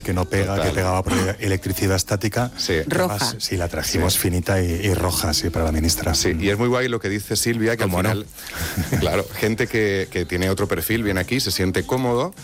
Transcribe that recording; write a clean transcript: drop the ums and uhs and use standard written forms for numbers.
que no pega, Total. que pegaba por electricidad estática. Sí. Roja. Además, sí, la trajimos finita y roja, sí, para la ministra. Sí, y es muy guay lo que dice Silvia, que al ¿Cómo no? final, claro, gente que tiene otro perfil viene aquí, se siente cómodo